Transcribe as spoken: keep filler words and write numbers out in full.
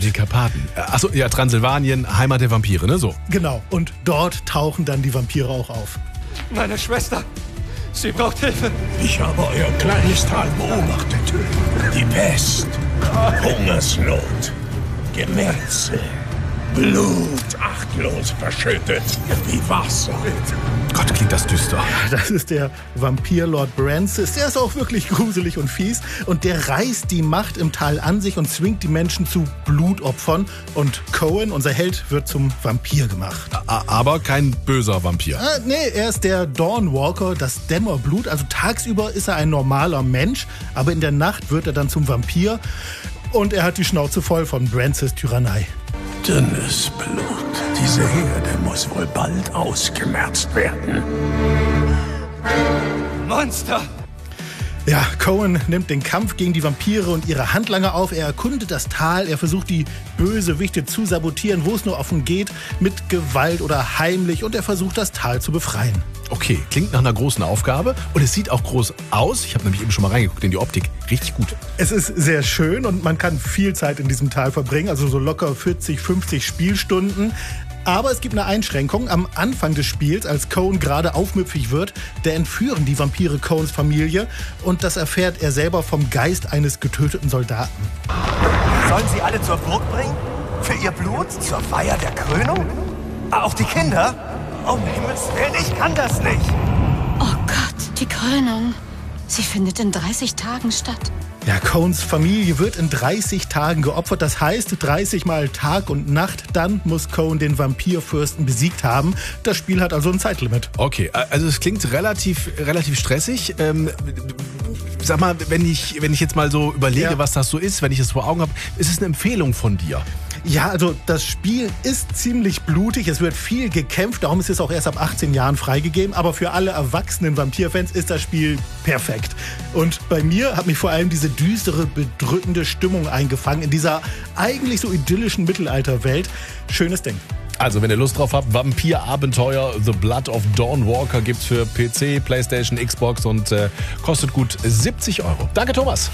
In den Karpaten. Achso, ja, Transsilvanien, Heimat der Vampire, ne? So. Genau, und dort tauchen dann die Vampire auch auf. Meine Schwester, sie braucht Hilfe. Ich habe euer kleines Tal beobachtet. Die Pest, Hungersnot, Gemetzel, Blut achtlos verschüttet wie Wasser. Gott, klingt das düster. Das ist der Vampir-Lord Brancis. Der ist auch wirklich gruselig und fies. Und der reißt die Macht im Tal an sich und zwingt die Menschen zu Blutopfern. Und Cohen, unser Held, wird zum Vampir gemacht. A- Aber kein böser Vampir. Ah, nee, er ist der Dawnwalker, das Dämmerblut. Also tagsüber ist er ein normaler Mensch, aber in der Nacht wird er dann zum Vampir. Und er hat die Schnauze voll von Brancis' Tyrannei. Dünnes Blut. Diese Herde muss wohl bald ausgemerzt werden. Monster! Ja, Cohen nimmt den Kampf gegen die Vampire und ihre Handlanger auf. Er erkundet das Tal, er versucht die Bösewichte zu sabotieren, wo es nur offen geht, mit Gewalt oder heimlich. Und er versucht das Tal zu befreien. Okay, klingt nach einer großen Aufgabe und es sieht auch groß aus. Ich habe nämlich eben schon mal reingeguckt in die Optik. Richtig gut. Es ist sehr schön und man kann viel Zeit in diesem Tal verbringen, also so locker vierzig, fünfzig Spielstunden. Aber es gibt eine Einschränkung. Am Anfang des Spiels, als Cohen gerade aufmüpfig wird, da entführen die Vampire Cohens Familie. Und das erfährt er selber vom Geist eines getöteten Soldaten. Sollen sie alle zur Burg bringen? Für ihr Blut? Zur Feier der Krönung? Ah, auch die Kinder? Um Himmels Willen, ich kann das nicht. Oh Gott, die Krönung. Sie findet in dreißig Tagen statt. Ja, Cohens Familie wird in dreißig Tagen geopfert. Das heißt, dreißig Mal Tag und Nacht. Dann muss Cohen den Vampirfürsten besiegt haben. Das Spiel hat also ein Zeitlimit. Okay, also es klingt relativ, relativ stressig. Ähm, sag mal, wenn ich, wenn ich jetzt mal so überlege, Ja. was das so ist, wenn ich das vor Augen habe, ist es eine Empfehlung von dir? Ja, also das Spiel ist ziemlich blutig, es wird viel gekämpft, darum ist es auch erst ab achtzehn Jahren freigegeben, aber für alle erwachsenen Vampirfans ist das Spiel perfekt. Und bei mir hat mich vor allem diese düstere, bedrückende Stimmung eingefangen in dieser eigentlich so idyllischen Mittelalterwelt. Schönes Ding. Also, wenn ihr Lust drauf habt, Vampir-Abenteuer The Blood of Dawnwalker gibt's für P C, PlayStation, Xbox und äh, kostet gut siebzig Euro. Danke, Thomas.